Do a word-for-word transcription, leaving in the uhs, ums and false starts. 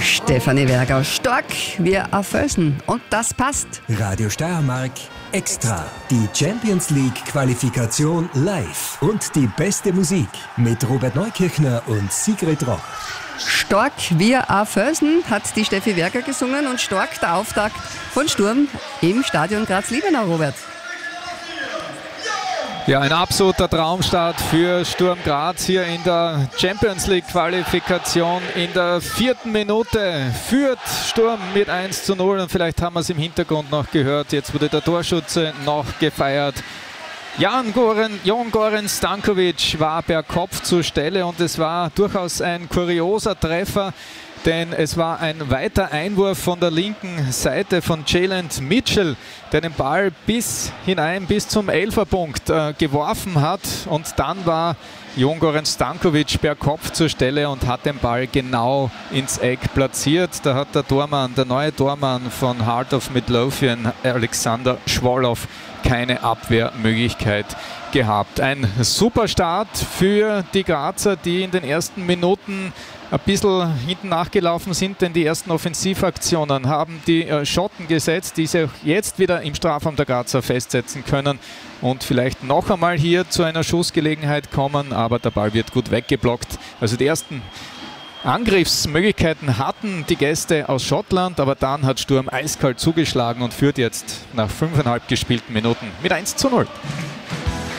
Stefanie Werger, stark wie ein Felsen. Und das passt. Radio Steiermark Extra. Die Champions League Qualifikation live. Und die beste Musik mit Robert Neukirchner und Sigrid Roch. Stark wie ein Felsen hat die Steffi Werger gesungen und stark der Auftakt von Sturm im Stadion Graz-Liebenau, Robert. Ja, ein absoluter Traumstart für Sturm Graz hier in der Champions League Qualifikation. In der vierten Minute führt Sturm mit eins zu null und vielleicht haben wir es im Hintergrund noch gehört. Jetzt wurde der Torschütze noch gefeiert. Jan Goran, Jon Goran Stankovic war per Kopf zur Stelle und es war durchaus ein kurioser Treffer, denn es war ein weiter Einwurf von der linken Seite von Jalen Mitchell, der den Ball bis hinein, bis zum Elferpunkt äh, geworfen hat, und dann war Jon Goran Stankovic per Kopf zur Stelle und hat den Ball genau ins Eck platziert. Da hat der Tormann, der neue Tormann von Heart of Midlothian, Alexander Schwolow, keine Abwehrmöglichkeit gehabt. Ein super Start für die Grazer, die in den ersten Minuten ein bisschen hinten nachgelaufen sind, denn die ersten Offensivaktionen haben die äh, Schotten gesetzt, die sich jetzt wieder im Strafraum der Grazer festsetzen können und vielleicht noch einmal hier zu einer Schussgelegenheit kommen, aber der Ball wird gut weggeblockt. Also die ersten Angriffsmöglichkeiten hatten die Gäste aus Schottland, aber dann hat Sturm eiskalt zugeschlagen und führt jetzt nach fünfeinhalb gespielten Minuten mit eins zu null.